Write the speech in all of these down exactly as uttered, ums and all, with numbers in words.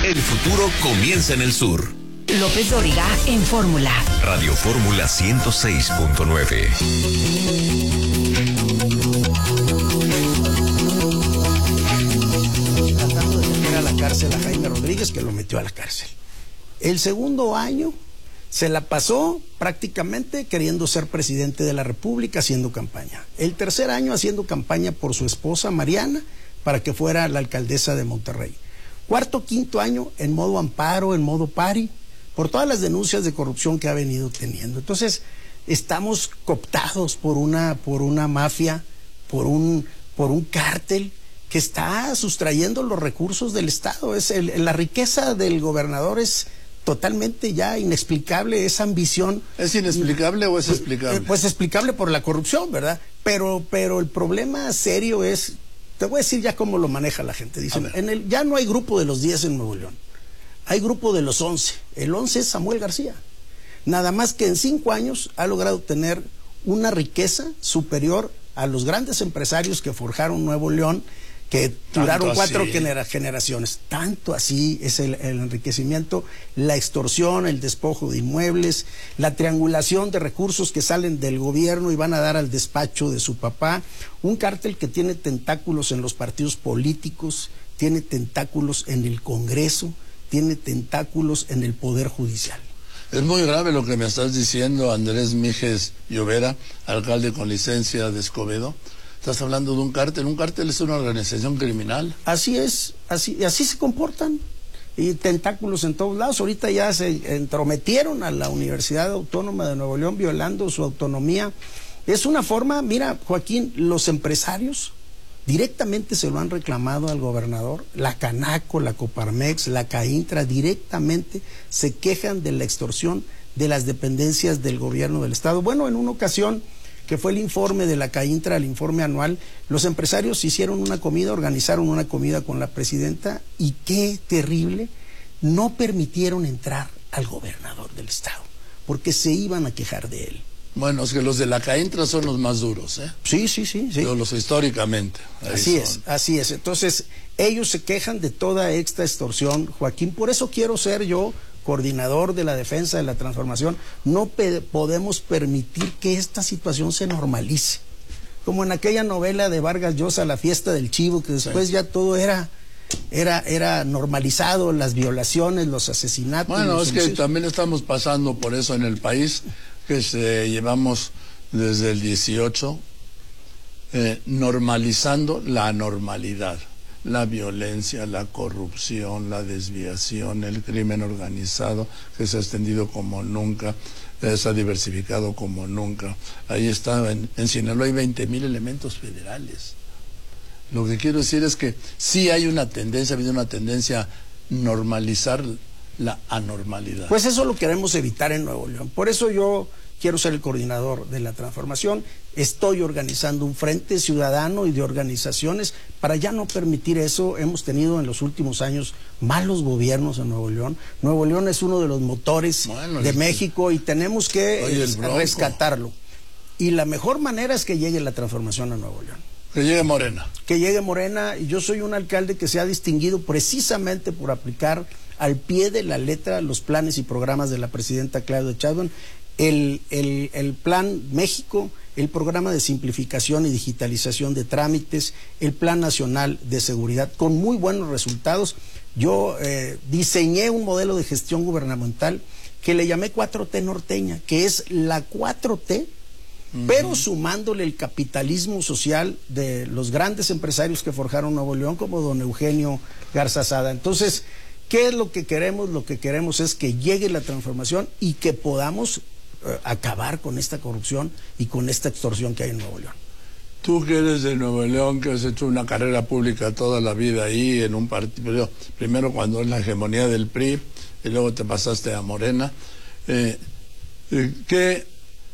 El futuro comienza en el sur. López Dóriga en Fórmula. Radio Fórmula ciento seis punto nueve. Tratando de meter a la cárcel a Jaime Rodríguez, que lo metió a la cárcel. El segundo año se la pasó prácticamente queriendo ser presidente de la República, haciendo campaña. El tercer año haciendo campaña por su esposa Mariana para que fuera la alcaldesa de Monterrey. Cuarto, quinto año en modo amparo, en modo pari, por todas las denuncias de corrupción que ha venido teniendo. Entonces, estamos cooptados por una, por una mafia, por un, por un cártel que está sustrayendo los recursos del Estado. Es el, la riqueza del gobernador es totalmente ya inexplicable, esa ambición. ¿Es inexplicable o es pues, explicable? Pues explicable por la corrupción, ¿verdad? Pero, pero el problema serio es, te voy a decir ya cómo lo maneja la gente. Dicen, en el, ya no hay grupo de los diez en Nuevo León, hay grupo de los once. El once es Samuel García. Nada más que en cinco años ha logrado tener una riqueza superior a los grandes empresarios que forjaron Nuevo León, que duraron cuatro genera generaciones. Tanto así es el, el enriquecimiento, la extorsión, el despojo de inmuebles, la triangulación de recursos que salen del gobierno y van a dar al despacho de su papá. Un cártel que tiene tentáculos en los partidos políticos, tiene tentáculos en el Congreso, tiene tentáculos en el Poder Judicial. Es muy grave lo que me estás diciendo, Andrés Mijes Llovera, alcalde con licencia de Escobedo. Estás hablando de un cártel. Un cártel es una organización criminal. Así es, así, así se comportan. Y tentáculos en todos lados. Ahorita ya se entrometieron a la Universidad Autónoma de Nuevo León, violando su autonomía. Es una forma, mira, Joaquín, los empresarios directamente se lo han reclamado al gobernador. La Canaco, la Coparmex, la Caintra, directamente se quejan de la extorsión de las dependencias del gobierno del Estado. Bueno, en una ocasión, que fue el informe de la Caintra, el informe anual, los empresarios hicieron una comida, organizaron una comida con la presidenta, y qué terrible, no permitieron entrar al gobernador del Estado, porque se iban a quejar de él. Bueno, es que los de la Caintra son los más duros, ¿eh? Sí, sí, sí. sí. Los, los históricamente. Así es, así es. Entonces, ellos se quejan de toda esta extorsión, Joaquín. Por eso quiero ser yo coordinador de la defensa de la transformación. No podemos permitir que esta situación se normalice. Como en aquella novela de Vargas Llosa, La fiesta del chivo, que después sí. ya todo era... Era, era normalizado, las violaciones, los asesinatos. Bueno, los es que también estamos pasando por eso en el país, que se, llevamos desde el dieciocho eh, normalizando la anormalidad, la violencia, la corrupción, la desviación, el crimen organizado, que se ha extendido como nunca, eh, se ha diversificado como nunca. Ahí está, en, en Sinaloa hay veinte mil elementos federales. Lo que quiero decir es que sí hay una tendencia, ha habido una tendencia a normalizar la anormalidad. Pues eso lo queremos evitar en Nuevo León. Por eso yo quiero ser el coordinador de la transformación. Estoy organizando un frente ciudadano y de organizaciones para ya no permitir eso. Hemos tenido en los últimos años malos gobiernos en Nuevo León. Nuevo León es uno de los motores bueno, de México y tenemos que Oye, rescatarlo. Y la mejor manera es que llegue la transformación a Nuevo León. Que llegue Morena. Que llegue Morena. Y yo soy un alcalde que se ha distinguido precisamente por aplicar al pie de la letra los planes y programas de la presidenta Claudia Sheinbaum. El, el, el Plan México, el programa de simplificación y digitalización de trámites, el Plan Nacional de Seguridad, con muy buenos resultados. Yo eh, diseñé un modelo de gestión gubernamental que le llamé cuatro T norteña, que es la cuatro T, pero sumándole el capitalismo social de los grandes empresarios que forjaron Nuevo León, como don Eugenio Garza Sada. Entonces, ¿qué es lo que queremos? Lo que queremos es que llegue la transformación y que podamos eh, acabar con esta corrupción y con esta extorsión que hay en Nuevo León. Tú que eres de Nuevo León, que has hecho una carrera pública toda la vida ahí en un partido, primero cuando es la hegemonía del P R I y luego te pasaste a Morena, eh, ¿qué,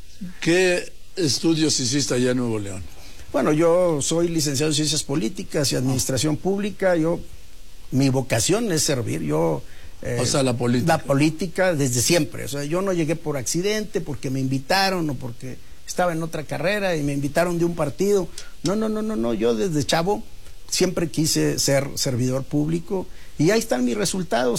qué estudios hiciste allá en Nuevo León? Bueno, yo soy licenciado en Ciencias Políticas y Administración Pública. Yo, mi vocación es servir. Yo, eh, o sea, la política. La política desde siempre. O sea, yo no llegué por accidente, porque me invitaron o porque estaba en otra carrera y me invitaron de un partido. No, no, no, no, no. Yo desde chavo siempre quise ser servidor público y ahí están mis resultados.